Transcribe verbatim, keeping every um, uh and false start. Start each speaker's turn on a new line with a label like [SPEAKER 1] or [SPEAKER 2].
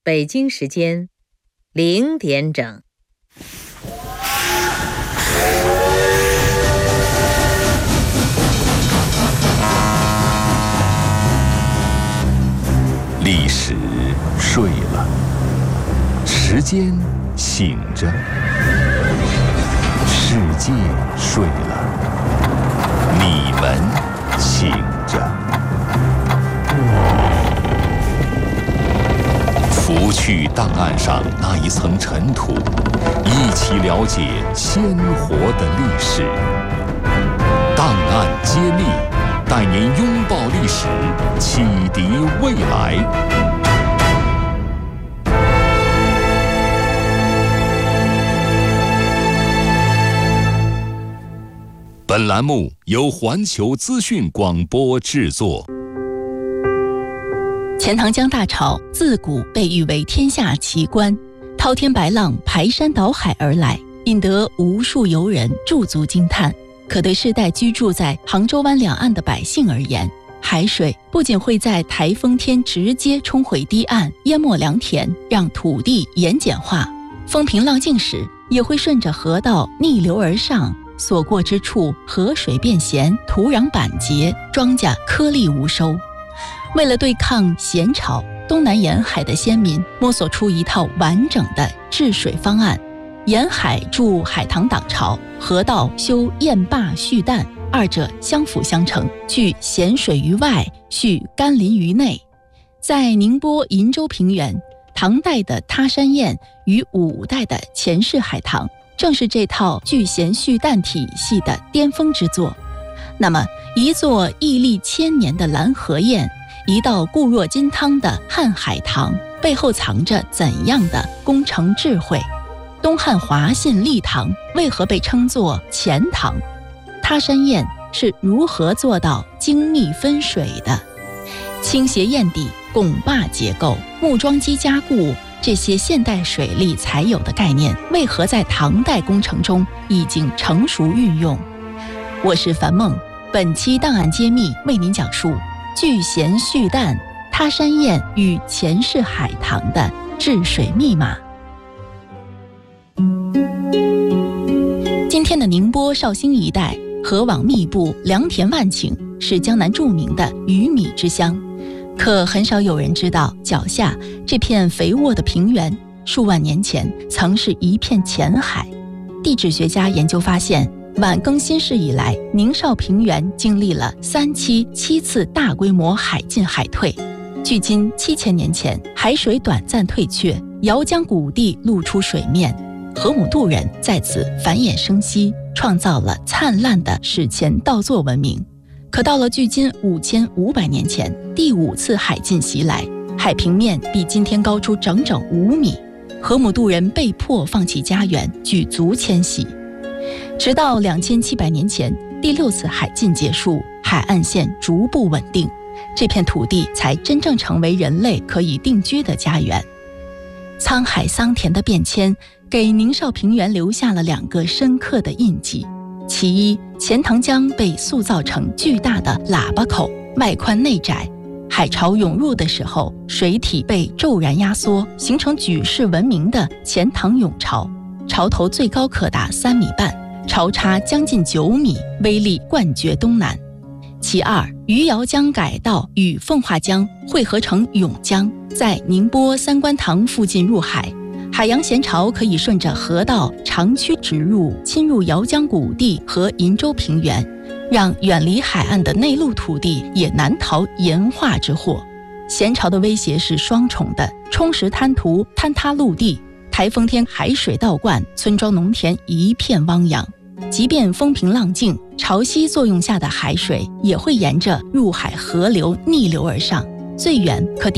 [SPEAKER 1] 北京时间零点整。
[SPEAKER 2] 历史睡了，时间醒着，世界睡了，你们醒着。拂去档案上那一层尘土，一起了解鲜活的历史。档案揭秘，带您拥抱历史，启迪未来。本栏目由环球资讯广播制作。
[SPEAKER 3] 钱塘江大潮自古被誉为天下奇观，滔天白浪排山倒海而来，引得无数游人驻足惊叹。可对世代居住在杭州湾两岸的百姓而言，海水不仅会在台风天直接冲毁堤岸，淹没良田，让土地盐碱化，风平浪静时也会顺着河道逆流而上，所过之处河水变咸，土壤板结，庄稼颗粒无收。为了对抗咸潮，东南沿海的先民摸索出一套完整的治水方案。沿海筑海塘挡潮，河道修堰坝蓄淡，二者相辅相成，聚咸水于外，蓄甘霖于内。在宁波鄞州平原，唐代的他山堰与五代的钱氏海棠，正是这套聚咸蓄淡体系的巅峰之作。那么，一座屹立千年的蓝河堰，一道固若金汤的汉海棠，背后藏着怎样的工程智慧？东汉华信立堂为何被称作钱塘？他山堰是如何做到精密分水的？倾斜堰底、拱坝结构、木桩基加固，这些现代水利才有的概念，为何在唐代工程中已经成熟运用？我是樊梦，本期档案揭秘为您讲述聚咸蓄淡他山堰与钱氏海棠的治水密码。今天的宁波绍兴一带河网密布，良田万顷，是江南著名的鱼米之乡。可很少有人知道，脚下这片肥沃的平原数万年前曾是一片浅海。地质学家研究发现，晚更新世以来，宁绍平原经历了三期七次大规模海进海退。距今七千年前，海水短暂退却，姚江谷地露出水面，河姆渡人在此繁衍生息，创造了灿烂的史前稻作文明。可到了距今五千五百年前，第五次海进袭来，海平面比今天高出整整五米，河姆渡人被迫放弃家园，举族迁徙。直到两千七百年前，第六次海进结束，海岸线逐步稳定，这片土地才真正成为人类可以定居的家园。沧海桑田的变迁给宁绍平原留下了两个深刻的印记。其一，钱塘江被塑造成巨大的喇叭口，外宽内窄，海潮涌入的时候，水体被骤然压缩，形成举世闻名的钱塘涌潮，潮头最高可达三米半，潮差将近九米，威力冠绝东南。其二，余姚江改道与奉化江汇合成涌江，在宁波三官塘附近入海，海洋咸潮可以顺着河道长驱直入，侵入姚江谷地和鄞州平原，让远离海岸的内陆土地也难逃盐化之祸。咸潮的威胁是双重的，冲蚀滩涂，坍塌陆地，台风天海水倒灌，村庄农田一片汪洋。即便风平浪静，潮汐作用下的海水也会沿着入海河流逆流而上，最远可抵